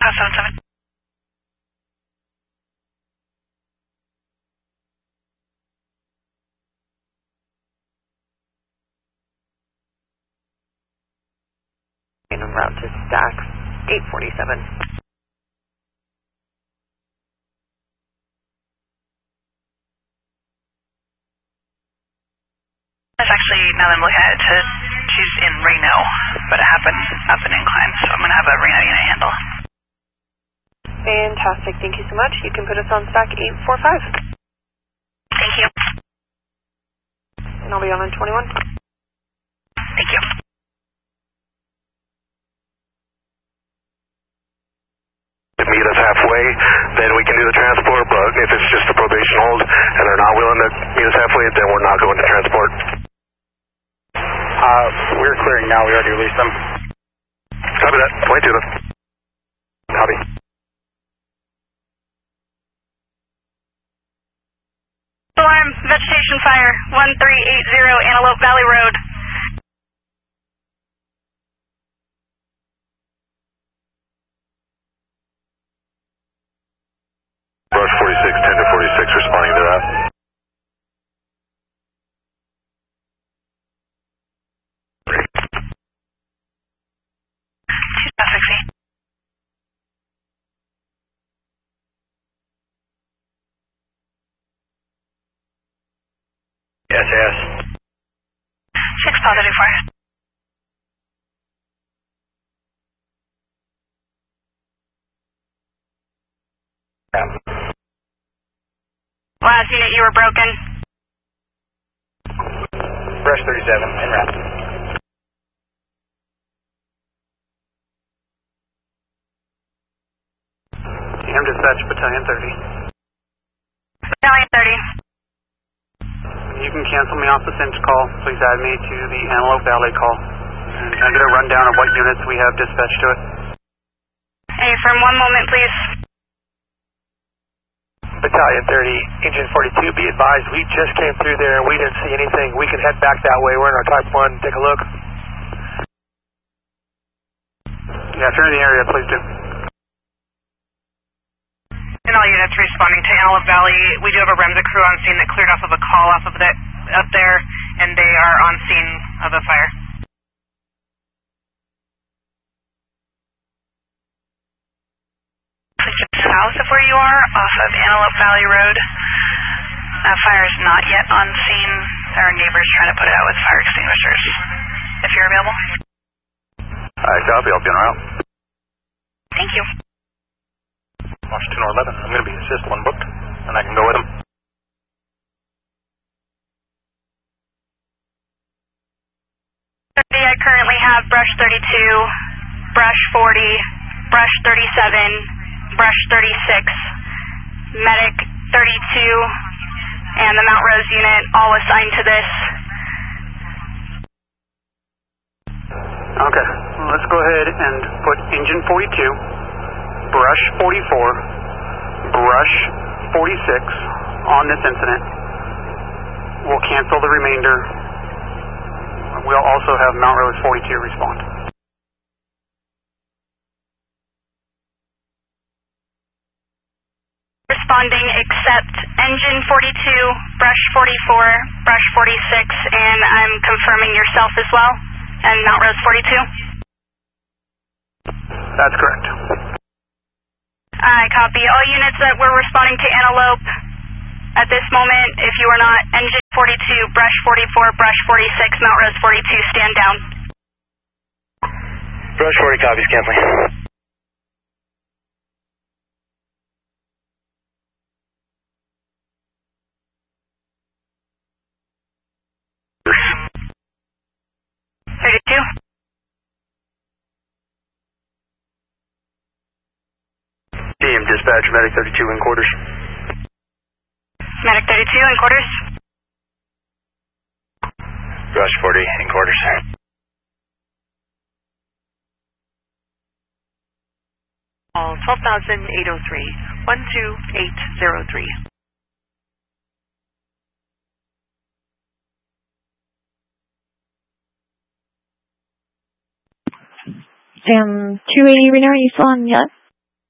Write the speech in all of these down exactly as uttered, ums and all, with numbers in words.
seven seven. En route to stack eight forty-seven. That's actually, now that I'm looking at it, to, she's in Reno, but it happened up an incline, so I'm going to have a Reno unit handle. Fantastic, thank you so much. You can put us on stack eight four five. Thank you. And I'll be on in twenty-one. Thank you. Meet us halfway, then we can do the transport, but if it's just a probation hold and they're not willing to meet us halfway, then we're not going to transport. Uh, we're clearing now, we already released them. Copy that, twenty-two then. Copy. Alarm, vegetation fire, one three eight zero Antelope Valley Road. Brush forty-six, ten to forty-six, responding to that. She's about six feet. Yes, yes. Six positive for you. Last unit, you were broken. Brush thirty-seven, en route. Am dispatch, battalion thirty. Battalion thirty. You can cancel me off the Cinch call. Please add me to the Antelope Valley call. And can I get a rundown of what units we have dispatched to it? Hey, from one moment, please. Battalion thirty, Engine forty-two, be advised, we just came through there and we didn't see anything. We can head back that way. We're in our Type one. Take a look. Yeah, if you're in the area, please do. And all units responding to Antelope Valley, we do have a REMSA crew on scene that cleared off of a call off of the, up there, and they are on scene of a fire. Just south of where you are, off of Antelope Valley Road. That fire is not yet on scene. There are neighbors trying to put it out with fire extinguishers. If you're available. Alright, copy, I'll be en route. Thank you. Washington or eleven, I'm going to be assist one booked, and I can go with them. thirty, I currently have brush thirty-two, brush forty, brush thirty-seven, brush thirty-six, medic thirty-two, and the Mount Rose unit all assigned to this. Okay, let's go ahead and put engine forty-two, brush forty-four, brush forty-six on this incident. We'll cancel the remainder. We'll also have Mount Rose forty-two respond. Responding except engine forty-two, brush forty-four, brush forty-six, and I'm confirming yourself as well, and Mount Rose forty-two? That's correct. I copy. All units that were responding to Antelope at this moment, if you are not, engine forty-two, brush forty-four, brush forty-six, Mount Rose forty-two, stand down. Brush forty copies, canceling. thirty-two. Team dispatch, medic thirty-two in quarters. Medic thirty-two in quarters. Brush forty in quarters. Call twelve thousand eight oh three, one two eight zero three. Sam, two eighty Reno, are you still on yet?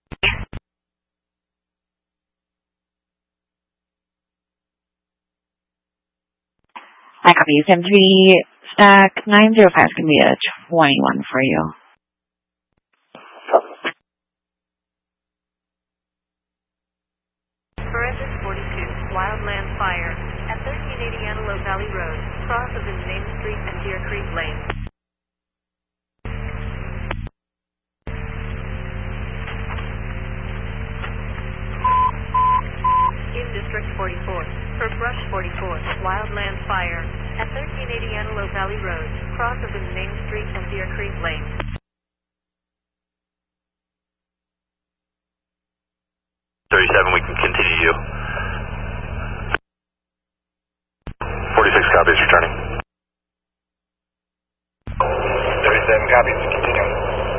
I copy. seven three stack nine zero five is going to be a twenty-one for you. Forensic forty-two, Wildland Fire, at thirteen eighty Antelope Valley Road, cross of Main Street and Deer Creek Lane. In District forty-four, for Brush forty-four, Wildland Fire, at thirteen eighty Antelope Valley Road, cross of Main Street and Deer Creek Lane. thirty-seven, we can continue you. forty-six copies, returning. thirty-seven copies, continuing.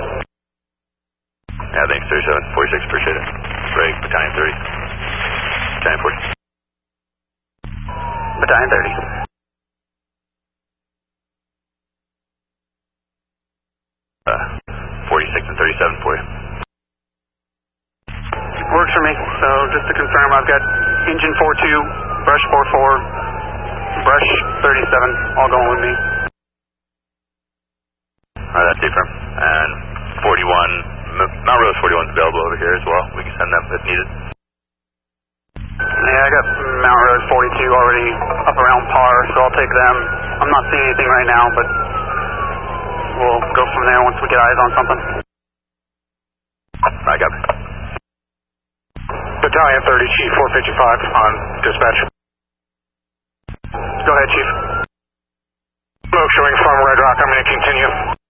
Yeah, thanks, thirty-seven. forty-six, appreciate it. Break, battalion thirty. Battalion forty. Battalion thirty. Uh, forty-six and thirty-seven for you. Works for me. So just to confirm, I've got engine forty-two, brush forty-four, brush thirty-seven, all going with me. Alright, that's confirmed. And forty-one, Mount Rose forty-one is available over here as well. We can send them if needed. Yeah, I got Mount Rose forty-two already up around par, so I'll take them. I'm not seeing anything right now, but we'll go from there once we get eyes on something. I got it. Battalion thirty, Chief four fifty-five on dispatch. Go ahead, Chief. Smoke showing from Red Rock. I'm going to continue.